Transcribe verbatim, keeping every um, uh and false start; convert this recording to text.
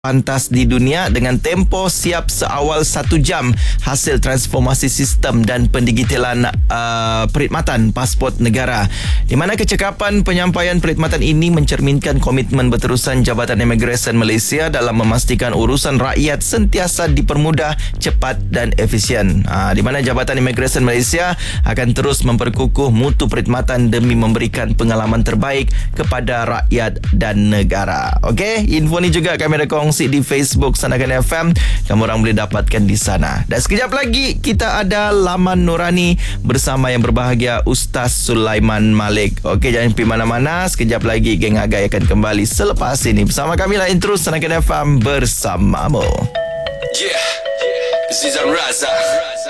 pantas di dunia dengan tempoh siap seawal satu jam hasil transformasi sistem dan pendigitalan uh, perkhidmatan pasport negara, di mana kecekapan penyampaian perkhidmatan ini mencerminkan komitmen berterusan Jabatan Imigresen Malaysia dalam memastikan urusan rakyat sentiasa dipermudah, cepat dan efisien. Uh, di mana Jabatan Imigresen Malaysia akan terus memperkukuh mutu perkhidmatan demi memberikan pengalaman terbaik kepada rakyat dan negara. Okey, info ni juga kami ada kongsi di Facebook Sandakan F M. Kamu orang boleh dapatkan di sana. Dan sekejap lagi kita ada Laman Nurani bersama yang berbahagia Ustaz Sulaiman Malik. Okey, jangan pergi mana-mana. Sekejap lagi Geng Agai akan kembali selepas ini. Bersama kami lah Intro Sandakan F M bersamamu. Yeah, Zizan Raza.